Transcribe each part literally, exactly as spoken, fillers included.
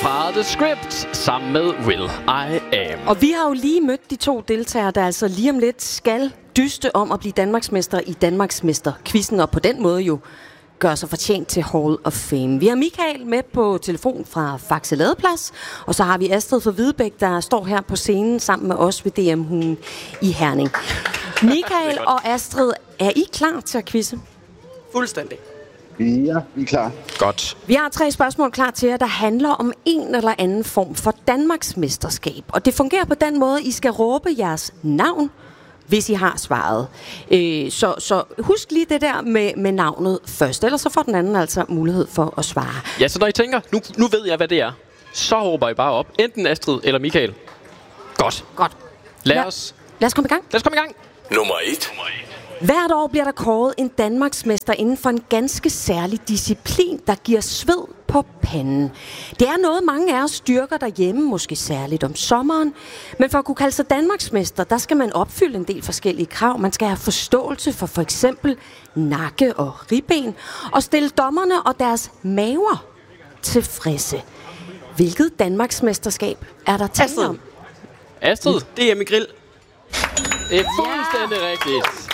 fra The Script sammen med Will I Am. Og vi har jo lige mødt de to deltagere, der altså lige om lidt skal dyste om at blive Danmarksmester i Danmarksmester-quizzen, og på den måde jo gør sig fortjent til Hall of Fame. Vi har Michael med på telefon fra Faxe Ladeplads, og så har vi Astrid fra Hvidebæk, der står her på scenen sammen med os ved D M-hulen i Herning. Michael og Astrid, er I klar til at quizze? Fuldstændig. Ja, vi er klar. Godt. Vi har tre spørgsmål klar til jer, der handler om en eller anden form for Danmarksmesterskab. Og det fungerer på den måde, I skal råbe jeres navn, hvis I har svaret. Øh, så, så husk lige det der med, med navnet først, ellers så får den anden altså mulighed for at svare. Ja, så når I tænker, nu, nu ved jeg, hvad det er, så råber I bare op. Enten Astrid eller Michael. Godt. Godt. Lad Lad, os, lad os komme i gang. lad os komme i gang. Nummer et. Hvert år bliver der kåret en Danmarksmester inden for en ganske særlig disciplin, der giver sved på panden. Det er noget, mange af os styrker derhjemme, måske særligt om sommeren. Men for at kunne kalde sig Danmarksmester, der skal man opfylde en del forskellige krav. Man skal have forståelse for for eksempel nakke og ribben, og stille dommerne og deres maver tilfredse. Hvilket Danmarksmesterskab er der tale om? Astrid, Det er med grill. det er fuldstændig ja. rigtigt.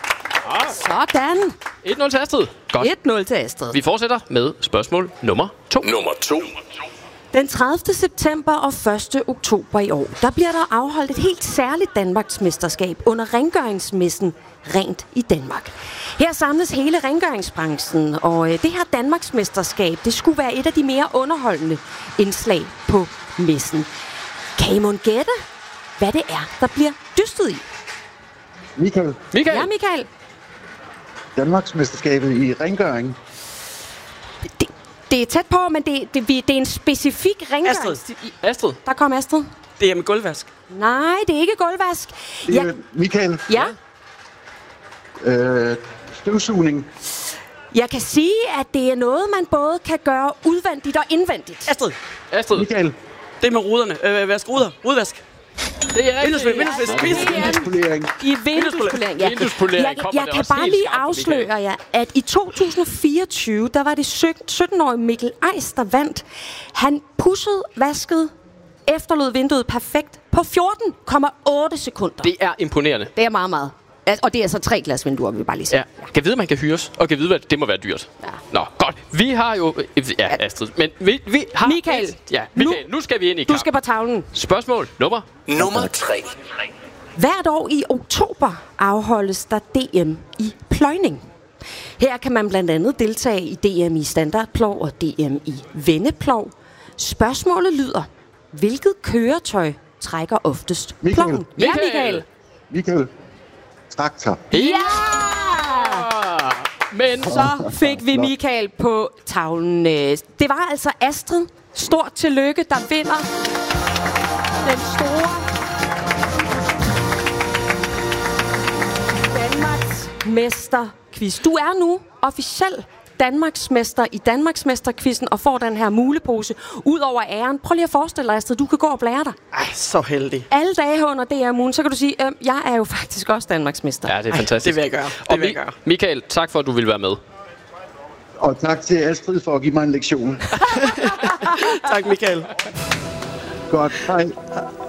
Sådan. et nul til Astrid. Godt. et nul til Astrid. Vi fortsætter med spørgsmål nummer to. Nummer to. Den tredivte september og første oktober i år, der bliver der afholdt et helt særligt Danmarksmesterskab under rengøringsmessen Rent i Danmark. Her samles hele rengøringsbranchen, og det her Danmarksmesterskab, det skulle være et af de mere underholdende indslag på messen. Kan I mon gætte, hvad det er, der bliver dystet i? Michael, Michael. Ja, Michael. Danmarksmesterskabet i rengøring. Det, det er tæt på, men det, det, det er en specifik rengøring. Astrid. Astrid. Der kom Astrid. Det er med gulvvask. Nej, det er ikke gulvvask. Det Ja, er Michael. ja. Øh, støvsugning. Jeg kan sige, at det er noget, man både kan gøre udvendigt og indvendigt. Astrid. Astrid. Michael. Det er med ruderne. Øh, vask ruder. Rudvask. Det er rigtigt. Vinduesvind. Vinduesvind. Ja, det er Polering. I vinduespolering, ja. Vinduespolering Jeg, kommer jeg det kan også bare helt lige skarpt, afsløre jer, at i to tusind fireogtyve, der var det sytten-årige Mikkel Eis, der vandt. Han pudsede, vaskede, efterlod vinduet perfekt på fjorten komma otte sekunder. Det er imponerende. Det er meget, meget. Altså, og det er altså tre glasvinduer, vil vi bare lige sige. Ja. Kan vide, at man kan hyres, og kan vide, at det må være dyrt. Ja. Nå, godt. Vi har jo... Ja, Astrid. Men vi, vi har... Michael. Et, ja, Michael. Nu, nu skal vi ind i Du kamp. skal på tavlen. Spørgsmål nummer... Nummer tre. Hvert år i oktober afholdes der D M i pløjning. Her kan man blandt andet deltage i D M i standardplov og D M i vendeplov. Spørgsmålet lyder, hvilket køretøj trækker oftest Michael. ploven? Ja, Michael. Michael. Michael. Traktor. Ja! Men... Så fik vi Michael på tavlen. Øh, Det var altså Astrid. Stort tillykke, der vinder den store Danmarks Mesterquiz. Du er nu officiel Danmarksmester i Danmarksmesterquizzen og får den her mulepose. Udover æren, prøv lige at forestille dig, Astrid, du kan gå og blære dig. Ej, så heldig. Alle dage under D R-ugen, så kan du sige, øh, jeg er jo faktisk også Danmarksmester. Ja, det er fantastisk. det vil jeg gøre. Det og vil jeg Mi- gøre. Michael, tak for, at du ville være med. Og tak til Astrid for at give mig en lektion. Tak, Michael. Godt. Hej.